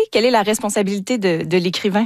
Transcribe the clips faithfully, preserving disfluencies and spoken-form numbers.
quelle est la responsabilité de, de l'écrivain?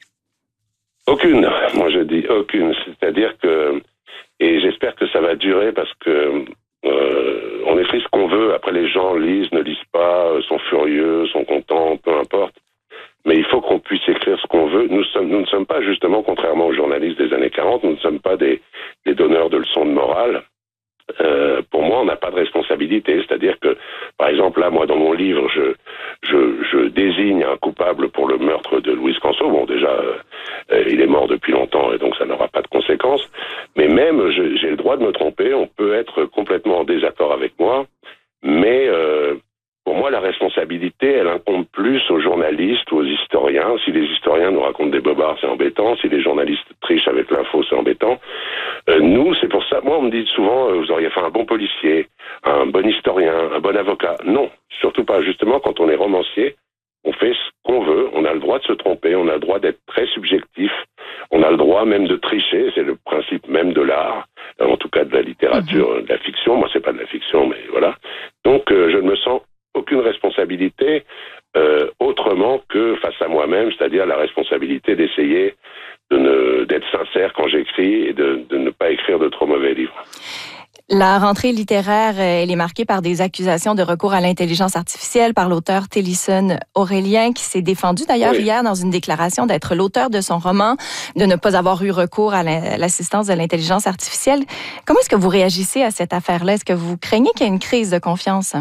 Aucune. Moi, je dis aucune. C'est-à-dire que, et j'espère que ça va durer parce que euh, on écrit ce qu'on veut. Après, les gens lisent, ne lisent pas, sont furieux, sont contents, peu importe. Mais il faut qu'on puisse écrire ce qu'on veut. Nous sommes, nous ne sommes pas justement, contrairement aux journalistes des années quarante, nous ne sommes pas des, des donneurs de leçons de morale. Euh, pour moi, on n'a pas de responsabilité. C'est-à-dire que, par exemple, là, moi, dans mon livre, je, je, je désigne un coupable pour le meurtre de Louis Canceau. Bon, déjà, euh, il est mort depuis longtemps et donc ça n'aura pas de conséquences. Mais même, je, j'ai le droit de me tromper. On peut être complètement en désaccord avec moi. Mais euh, pour moi, la responsabilité, elle incombe plus aux journalistes ou aux historiens. Si les historiens nous racontent des bobards, c'est embêtant. Si les journalistes trichent avec l'info, c'est embêtant. Euh, nous, c'est pour ça. Moi, on me dit souvent, euh, vous auriez fait un bon policier, un bon historien, un bon avocat. Non, surtout pas. Justement, quand on est romancier, on fait ce qu'on veut. On a le droit de se tromper. On a le droit d'être très subjectif. On a le droit même de tricher. C'est le principe même de l'art. En tout cas, de la littérature, mmh. de la fiction. Moi, c'est pas de la fiction, mais voilà. Donc, euh, je ne me sens aucune responsabilité euh, autrement que face à moi-même, c'est-à-dire la responsabilité d'essayer de ne, d'être sincère quand j'écris et de, de ne pas écrire de trop mauvais livres. La rentrée littéraire, elle est marquée par des accusations de recours à l'intelligence artificielle par l'auteur Télisson Aurélien, qui s'est défendu d'ailleurs oui. hier dans une déclaration d'être l'auteur de son roman, de ne pas avoir eu recours à l'assistance de l'intelligence artificielle. Comment est-ce que vous réagissez à cette affaire-là? Est-ce que vous craignez qu'il y ait une crise de confiance?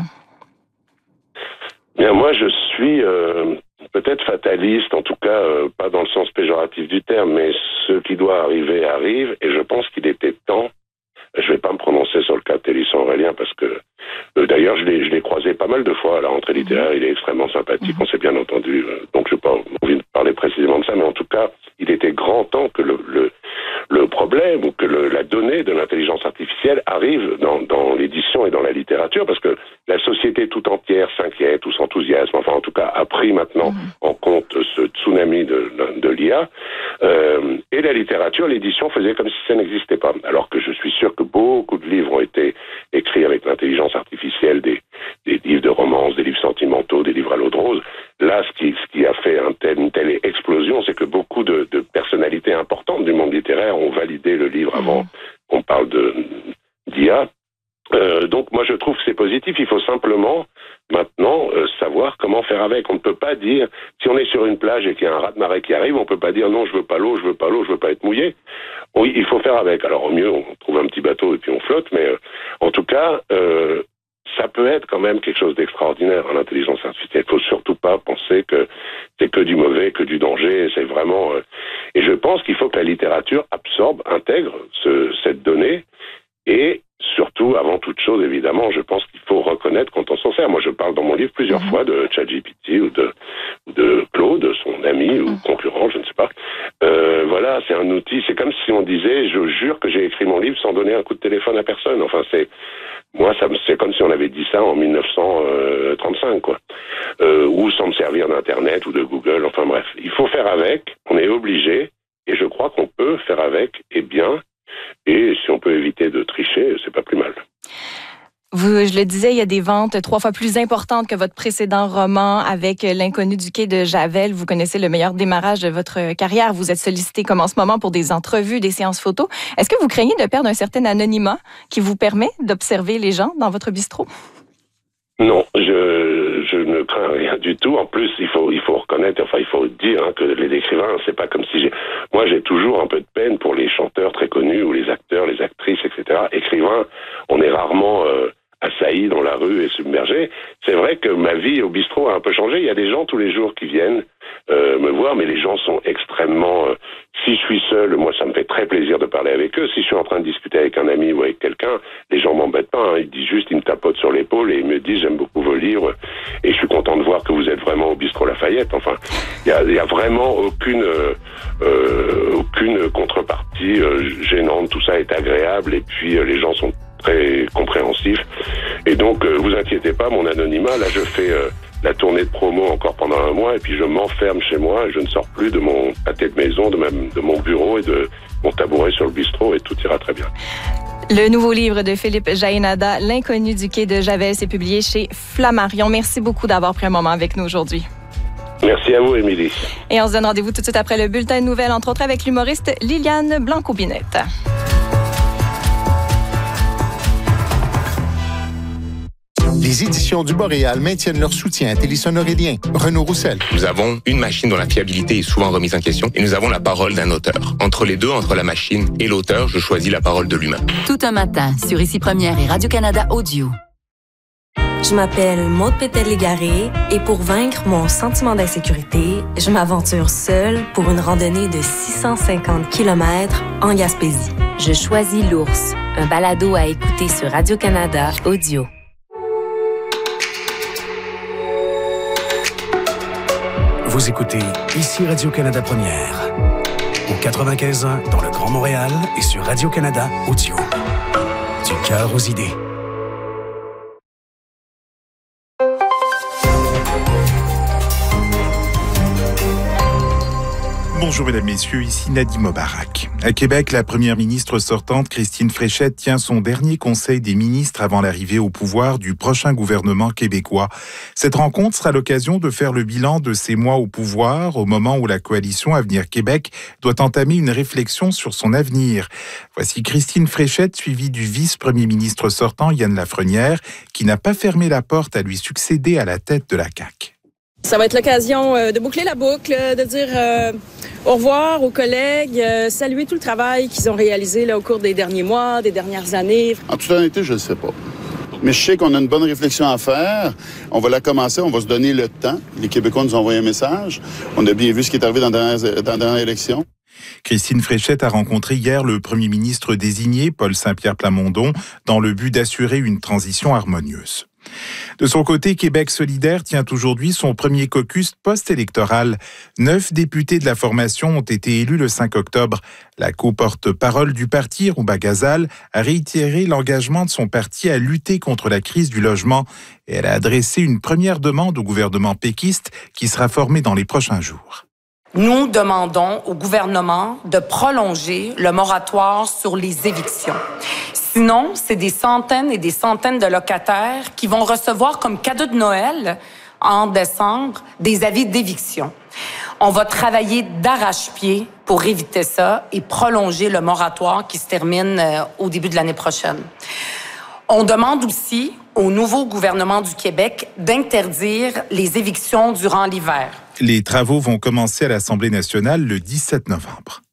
Bien, moi, je suis euh, peut-être fataliste, en tout cas, euh, pas dans le sens péjoratif du terme, mais ce qui doit arriver arrive, et je pense qu'il était temps. Je ne vais pas me prononcer sur le cas de Télisson Aurélien parce que, euh, d'ailleurs, je l'ai, je l'ai croisé pas mal de fois à la rentrée littéraire. Il est extrêmement sympathique, on s'est bien entendu. Euh, donc, je n'ai pas envie de parler précisément de ça, mais en tout cas, il était grand temps que le, le, le problème ou que le, la donnée de l'intelligence artificielle arrive dans, dans l'édition et dans la littérature, parce que la société tout entière s'inquiète ou s'enthousiasme, enfin, en tout cas, a pris maintenant en compte ce tsunami de, de, de l'I A. Euh, et la littérature, l'édition faisait comme si ça n'existait pas. Alors que je suis sûr que beaucoup de livres ont été écrits avec l'intelligence artificielle, des, des livres de romance, des livres sentimentaux, des livres à l'eau de rose. Là, ce qui, ce qui a fait un tel, une telle explosion, c'est que beaucoup de, de personnalités importantes du monde littéraire ont validé le livre avant qu'on parle de d'I A. Euh, donc moi je trouve que c'est positif, il faut simplement maintenant euh, savoir comment faire avec. On ne peut pas dire, si on est sur une plage et qu'il y a un raz-de-marée qui arrive, on ne peut pas dire non je veux pas l'eau, je veux pas l'eau, je veux pas être mouillé. Oui, il faut faire avec. Alors au mieux on trouve un petit bateau et puis on flotte, mais euh, en tout cas euh, ça peut être quand même quelque chose d'extraordinaire en intelligence artificielle. Il ne faut surtout pas penser que c'est que du mauvais, que du danger. C'est vraiment euh... et je pense qu'il faut que la littérature absorbe, intègre ce, cette donnée. Et surtout, avant toute chose, évidemment, je pense qu'il faut reconnaître quand on s'en sert. Moi, je parle dans mon livre plusieurs mmh. fois de ChatGPT ou de, de Claude, son ami ou concurrent, je ne sais pas. Euh, voilà, c'est un outil. C'est comme si on disait, je jure que j'ai écrit mon livre sans donner un coup de téléphone à personne. Enfin, c'est moi, ça, c'est comme si on avait dit ça en mille neuf cent trente-cinq, quoi. Euh, ou sans me servir d'Internet ou de Google. Enfin bref, il faut faire avec. On est obligé, et je crois qu'on peut faire avec, et bien. Et si on peut éviter de tricher, c'est pas plus mal. Vous, je le disais, il y a des ventes trois fois plus importantes que votre précédent roman avec L'inconnu du quai de Javel. Vous connaissez le meilleur démarrage de votre carrière. Vous êtes sollicité comme en ce moment pour des entrevues, des séances photos. Est-ce que vous craignez de perdre un certain anonymat qui vous permet d'observer les gens dans votre bistrot? Non, je, je ne crains rien du tout. En plus, il faut, il faut reconnaître, enfin, il faut dire hein, que les écrivains, c'est pas comme si j'ai... Moi, j'ai toujours un peu de peine pour les chanteurs très connus ou les acteurs, les actrices, et cetera. Écrivains, on est rarement euh, assaillis dans la rue et submergés. C'est vrai que ma vie au bistrot a un peu changé. Il y a des gens tous les jours qui viennent euh, me voir, mais les gens sont extrêmement... Euh, si je suis seul, moi, ça me fait très plaisir de parler avec eux. Si je suis en train de discuter avec un ami ou avec quelqu'un, les gens m'embêtent pas. Hein. Ils disent juste, ils me tapotent sur l'épaule et ils me disent, j'aime beaucoup vos livres et je suis content de voir que vous êtes vraiment au bistrot Lafayette. Enfin, il y a, y a vraiment aucune euh, euh, aucune contrepartie euh, gênante. Tout ça est agréable et puis euh, les gens sont très compréhensifs. Et donc, euh, vous inquiétez pas, mon anonymat, là, je fais... Euh, la tournée de promo encore pendant un mois et puis je m'enferme chez moi et je ne sors plus de mon pâté de maison, de, ma, de mon bureau et de mon tabouret sur le bistrot et tout ira très bien. Le nouveau livre de Philippe Jaénada, L'inconnu du quai de Javel, c'est publié chez Flammarion. Merci beaucoup d'avoir pris un moment avec nous aujourd'hui. Merci à vous, Émilie. Et on se donne rendez-vous tout de suite après le bulletin de nouvelles, entre autres avec l'humoriste Liliane Blanco-Binette. Les éditions du Boréal maintiennent leur soutien à Télisson Aurélien. Renaud Roussel. Nous avons une machine dont la fiabilité est souvent remise en question et nous avons la parole d'un auteur. Entre les deux, entre la machine et l'auteur, je choisis la parole de l'humain. Tout un matin, sur Ici Première et Radio-Canada Audio. Je m'appelle Maude Pétel-Légaré et pour vaincre mon sentiment d'insécurité, je m'aventure seule pour une randonnée de six cent cinquante kilomètres en Gaspésie. Je choisis l'ours, un balado à écouter sur Radio-Canada Audio. Vous écoutez Ici Radio-Canada Première, au quatre-vingt-quinze ans dans le Grand Montréal et sur Radio-Canada Audio. Du cœur aux idées. Bonjour mesdames, messieurs, ici Nadim Mobarak. À Québec, la première ministre sortante, Christine Fréchette, tient son dernier conseil des ministres avant l'arrivée au pouvoir du prochain gouvernement québécois. Cette rencontre sera l'occasion de faire le bilan de ses mois au pouvoir, au moment où la coalition Avenir Québec doit entamer une réflexion sur son avenir. Voici Christine Fréchette, suivie du vice-premier ministre sortant, Yann Lafrenière, qui n'a pas fermé la porte à lui succéder à la tête de la C A Q. Ça va être l'occasion de boucler la boucle, de dire euh, au revoir aux collègues, euh, saluer tout le travail qu'ils ont réalisé là, au cours des derniers mois, des dernières années. En toute honnêteté, je ne le sais pas. Mais je sais qu'on a une bonne réflexion à faire. On va la commencer, on va se donner le temps. Les Québécois nous ont envoyé un message. On a bien vu ce qui est arrivé dans la dernière, dans la dernière élection. Christine Fréchette a rencontré hier le premier ministre désigné, Paul Saint-Pierre Plamondon, dans le but d'assurer une transition harmonieuse. De son côté, Québec solidaire tient aujourd'hui son premier caucus post-électoral. Neuf députés de la formation ont été élus le cinq octobre. La co-porte-parole du parti, Rouba Ghazal, a réitéré l'engagement de son parti à lutter contre la crise du logement et elle a adressé une première demande au gouvernement péquiste qui sera formé dans les prochains jours. Nous demandons au gouvernement de prolonger le moratoire sur les évictions. Sinon, c'est des centaines et des centaines de locataires qui vont recevoir comme cadeau de Noël, en décembre, des avis d'éviction. On va travailler d'arrache-pied pour éviter ça et prolonger le moratoire qui se termine au début de l'année prochaine. On demande aussi au nouveau gouvernement du Québec d'interdire les évictions durant l'hiver. Les travaux vont commencer à l'Assemblée nationale le dix-sept novembre.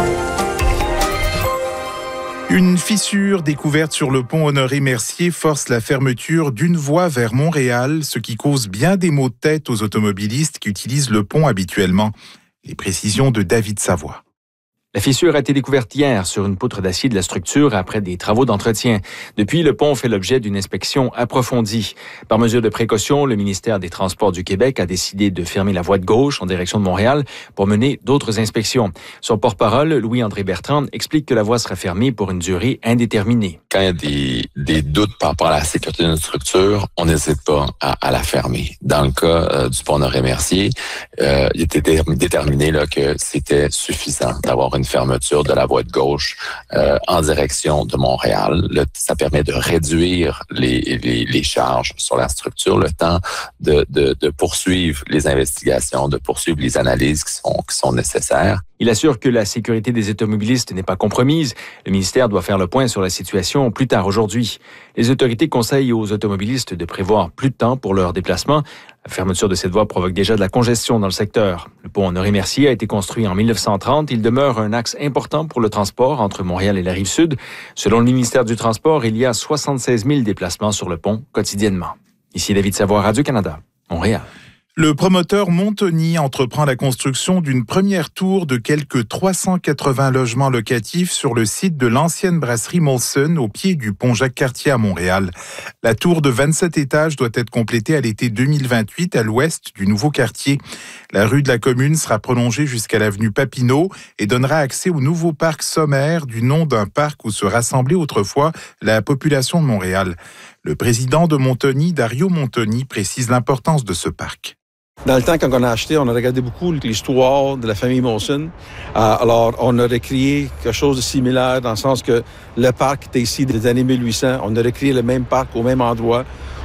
Une fissure découverte sur le pont Honoré-Mercier force la fermeture d'une voie vers Montréal, ce qui cause bien des maux de tête aux automobilistes qui utilisent le pont habituellement. Les précisions de David Savoie. La fissure a été découverte hier sur une poutre d'acier de la structure après des travaux d'entretien. Depuis, le pont fait l'objet d'une inspection approfondie. Par mesure de précaution, le ministère des Transports du Québec a décidé de fermer la voie de gauche en direction de Montréal pour mener d'autres inspections. Son porte-parole, Louis-André Bertrand, explique que la voie sera fermée pour une durée indéterminée. Quand il y a des, des doutes par rapport à la sécurité d'une structure, on n'hésite pas à, à la fermer. Dans le cas euh, du pont Honoré-Mercier, euh, il était déterminé là, que c'était suffisant d'avoir une fermeture de la voie de gauche euh, en direction de Montréal. Le, ça permet de réduire les, les, les charges sur la structure, le temps de, de, de poursuivre les investigations, de poursuivre les analyses qui sont, qui sont nécessaires. Il assure que la sécurité des automobilistes n'est pas compromise. Le ministère doit faire le point sur la situation plus tard aujourd'hui. Les autorités conseillent aux automobilistes de prévoir plus de temps pour leur déplacement. La fermeture de cette voie provoque déjà de la congestion dans le secteur. Le pont Honoré-Mercier a été construit en mille neuf cent trente. Il demeure un axe important pour le transport entre Montréal et la Rive-Sud. Selon le ministère du Transport, il y a soixante-seize mille déplacements sur le pont quotidiennement. Ici David Savoie, Radio-Canada, Montréal. Le promoteur Montoni entreprend la construction d'une première tour de quelques trois cent quatre-vingts logements locatifs sur le site de l'ancienne brasserie Molson au pied du pont Jacques-Cartier à Montréal. La tour de vingt-sept étages doit être complétée à l'été deux mille vingt-huit à l'ouest du nouveau quartier. La rue de la commune sera prolongée jusqu'à l'avenue Papineau et donnera accès au nouveau parc sommaire du nom d'un parc où se rassemblait autrefois la population de Montréal. Le président de Montoni, Dario Montoni, précise l'importance de ce parc. Dans le temps, quand on a acheté, on a regardé beaucoup l'histoire de la famille Molson. Euh, alors, on a recréé quelque chose de similaire dans le sens que le parc était ici des années mille huit cents. On a recréé le même parc au même endroit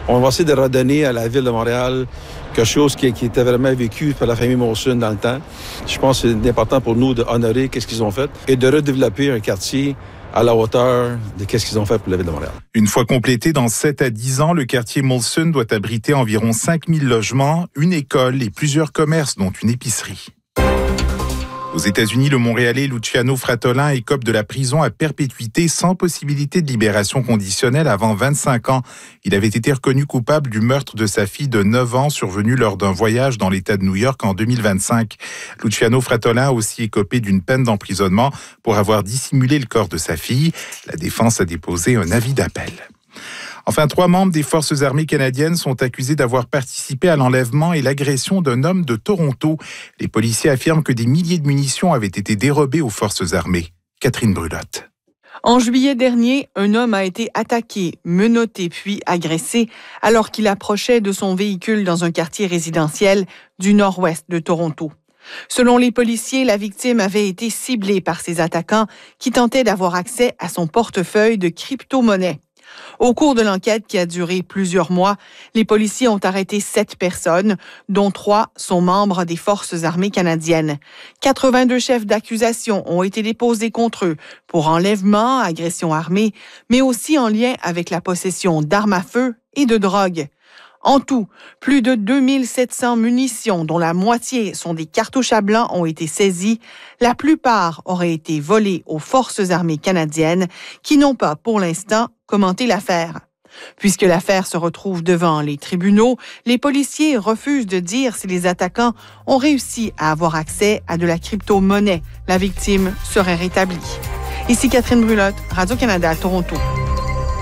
On va essayer de redonner à la Ville de Montréal quelque chose qui, qui était vraiment vécu par la famille Molson dans le temps. Je pense que c'est important pour nous d'honorer ce qu'ils ont fait et de redévelopper un quartier à la hauteur de ce qu'ils ont fait pour la Ville de Montréal. Une fois complété, dans sept à dix ans, le quartier Molson doit abriter environ cinq mille logements, une école et plusieurs commerces, dont une épicerie. Aux États-Unis, le Montréalais Luciano Fratolin écope de la prison à perpétuité sans possibilité de libération conditionnelle avant vingt-cinq ans. Il avait été reconnu coupable du meurtre de sa fille de neuf ans survenu lors d'un voyage dans l'État de New York en deux mille vingt-cinq. Luciano Fratolin a aussi écopé d'une peine d'emprisonnement pour avoir dissimulé le corps de sa fille. La défense a déposé un avis d'appel. Enfin, trois membres des Forces armées canadiennes sont accusés d'avoir participé à l'enlèvement et l'agression d'un homme de Toronto. Les policiers affirment que des milliers de munitions avaient été dérobées aux Forces armées. Catherine Brulotte. En juillet dernier, un homme a été attaqué, menotté puis agressé alors qu'il approchait de son véhicule dans un quartier résidentiel du nord-ouest de Toronto. Selon les policiers, la victime avait été ciblée par ces attaquants qui tentaient d'avoir accès à son portefeuille de crypto-monnaies. Au cours de l'enquête qui a duré plusieurs mois, les policiers ont arrêté sept personnes, dont trois sont membres des Forces armées canadiennes. quatre-vingt-deux chefs d'accusation ont été déposés contre eux pour enlèvement, agression armée, mais aussi en lien avec la possession d'armes à feu et de drogue. En tout, plus de deux mille sept cents munitions, dont la moitié sont des cartouches à blanc, ont été saisies. La plupart auraient été volées aux Forces armées canadiennes, qui n'ont pas, pour l'instant, commenté l'affaire. Puisque l'affaire se retrouve devant les tribunaux, les policiers refusent de dire si les attaquants ont réussi à avoir accès à de la crypto-monnaie. La victime serait rétablie. Ici Catherine Brulotte, Radio-Canada, Toronto.